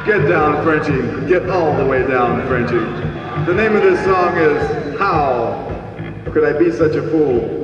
Get down, Frenchie. Get all the way down, Frenchie. The name of this song is How Could I Be Such a Fool?